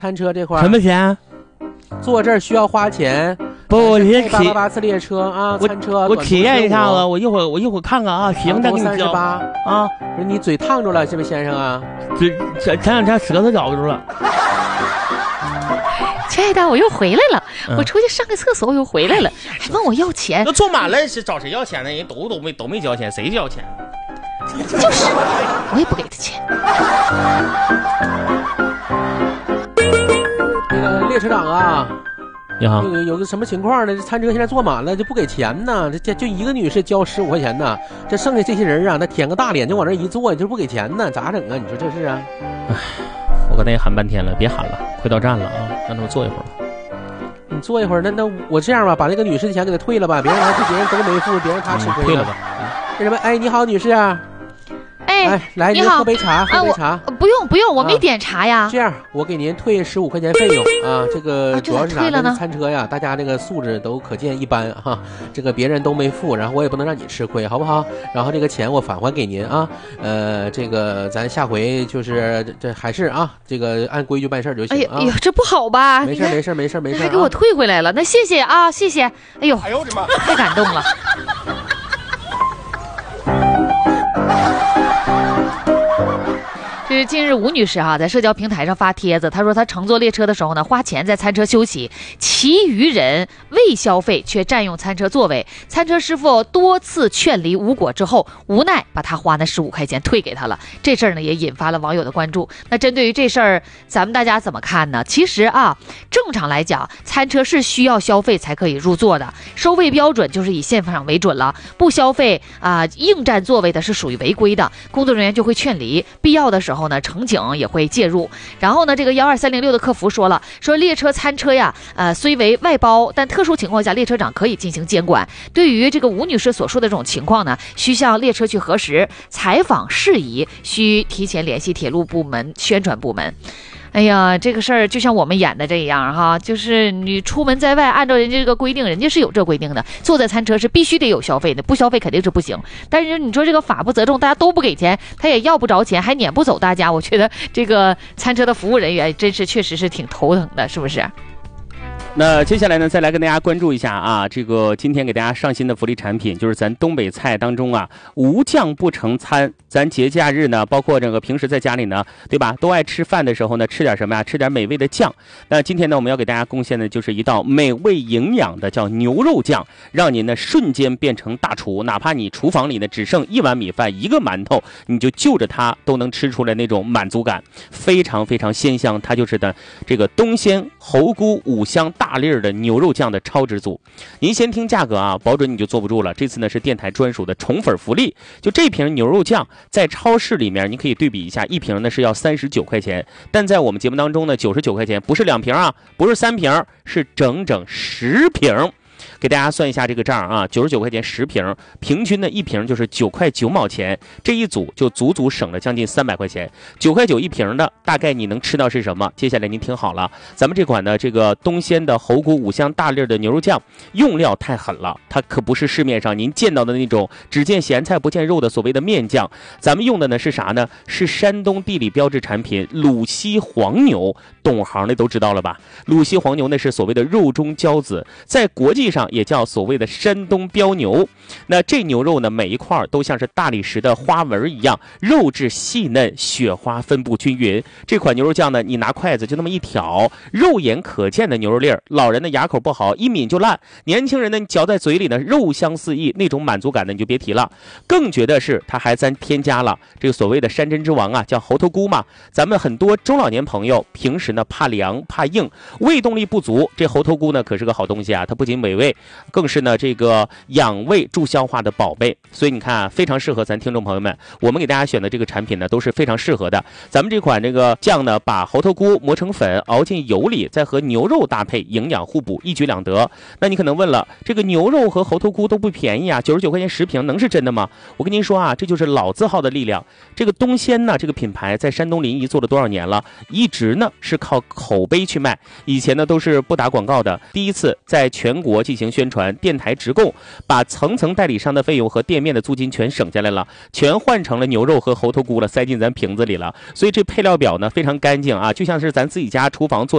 餐车这块什么钱？ 坐这儿需要花钱。 不，我先 888次列车啊，餐车我体验一下子，我一会儿看看啊，行，再给你交啊。不是你嘴烫住了是不是先生啊？ 前两天舌头咬住了。 亲爱的，我又回来了，我出去上个厕所，我又回来了，还问我要钱。 那坐满了是找谁要钱呢？人都没交钱，谁交钱？ 就是我也不给他钱。 那个列车长啊， 你好， 有个什么情况呢？这餐车现在坐满了，就不给钱呢。这就一个女士交15块钱呢，这剩下这些人啊，他舔个大脸就往这一坐，就不给钱呢，咋整啊？你说这是啊？ 唉，我刚才也喊半天了，别喊了，快到站了啊，让他们坐一会儿吧。 你坐一会儿，那我这样吧，把那个女士的钱给她退了吧，别让她别人都没付，别让她吃亏退了吧。 那什么，哎，你好，女士。 哎， 来，您喝杯茶，喝杯茶。 不用，我没点茶呀。 这样，我给您退15块钱费用啊。这个主要是啥呢？餐车呀，大家这个素质都可见一斑哈。这个别人都没付，然后我也不能让你吃亏，好不好？然后这个钱我返还给您啊。这个咱下回就是这还是啊，这个按规矩办事就行啊。 哎呦，这不好吧？ 没事， 还给我退回来了，那谢谢啊，谢谢。哎呦，我的妈，太感动了。这是近日吴女士在社交平台上发帖子，她说她乘坐列车的时候呢，花钱在餐车休息，其余人未消费却占用餐车座位，餐车师傅多次劝离无果之后，无奈把她花那15块钱退给她了。这事儿呢也引发了网友的关注。那针对于这事儿，咱们大家怎么看呢？其实正常来讲，餐车是需要消费才可以入座的，收费标准就是以现场为准了，不消费硬占座位的是属于违规的，工作人员就会劝离，必要的时候呢，乘警也会介入。然后呢，这个12306的客服说列车餐车呀，虽为外包，但特殊情况下列车长可以进行监管。对于这个吴女士所说的这种情况呢，需向列车去核实，采访事宜需提前联系铁路部门、宣传部门。哎呀，这个事儿就像我们演的这样哈，就是你出门在外，按照人家这个规定，人家是有这规定的，坐在餐车是必须得有消费的，不消费肯定是不行。但是你说这个法不责众，大家都不给钱，他也要不着钱，还撵不走大家，我觉得这个餐车的服务人员真是确实是挺头疼的，是不是？ 那接下来呢，再来跟大家关注一下啊，这个今天给大家上新的福利产品，就是咱东北菜当中无酱不成餐。咱节假日呢，包括这个平时在家里呢，对吧，都爱吃饭的时候呢，吃点什么呀？吃点美味的酱。那今天呢，我们要给大家贡献的就是一道美味营养的叫牛肉酱，让您呢瞬间变成大厨，哪怕你厨房里呢只剩1碗米饭、1个馒头，你就就着它都能吃出来那种满足感，非常非常鲜香。它就是的这个东鲜猴菇5香大粒的牛肉酱的超值组。您先听价格保准你就坐不住了。这次呢是电台专属的宠粉福利，就这瓶牛肉酱在超市里面你可以对比一下，一瓶呢是要39块钱，但在我们节目当中呢99块钱，不是2瓶不是3瓶，是整整10瓶。给大家算一下这个账，99块钱10瓶，平均的一瓶就是9块9毛钱，这一组就足足省了将近300块钱。9块9一瓶的，大概你能吃到是什么？接下来您听好了，咱们这款的这个东鲜的猴菇5香大粒的牛肉酱，用料太狠了，它可不是市面上您见到的那种只见咸菜不见肉的所谓的面酱，咱们用的呢是啥呢？是山东地理标志产品鲁西黄牛，懂行的都知道了吧？鲁西黄牛呢是所谓的肉中骄子，在国际上也叫所谓的山东标牛。那这牛肉呢，每一块都像是大理石的花纹一样，肉质细嫩，雪花分布均匀。这款牛肉酱呢，你拿筷子就那么一挑，肉眼可见的牛肉粒儿，老人的牙口不好，一抿就烂；年轻人呢，你嚼在嘴里呢，肉香四溢，那种满足感呢，你就别提了。更绝的是，它还添加了这个所谓的山珍之王叫猴头菇嘛。咱们很多中老年朋友平时呢怕凉怕硬，胃动力不足，这猴头菇呢可是个好东西它不仅美味，更是呢这个养胃助消化的宝贝。所以你看非常适合咱听众朋友们，我们给大家选的这个产品呢都是非常适合的。咱们这款这个酱呢，把猴头菇磨成粉，熬进油里，再和牛肉搭配，营养互补，一举两得。那你可能问了，这个牛肉和猴头菇都不便宜99块钱10瓶，能是真的吗？我跟您说这就是老字号的力量。这个东鲜呢，这个品牌在山东临沂做了多少年了？一直呢是靠口碑去卖，以前呢都是不打广告的，第一次在全国进进行宣传，电台直供，把层层代理商的费用和店面的租金全省下来了，全换成了牛肉和猴头菇了，塞进咱瓶子里了。所以这配料表呢非常干净啊，就像是咱自己家厨房做